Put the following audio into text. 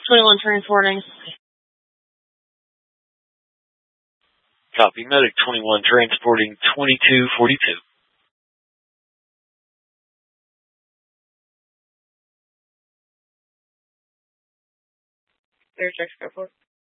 21 transporting. Copy, medic 21 transporting 2242. Air checks go for.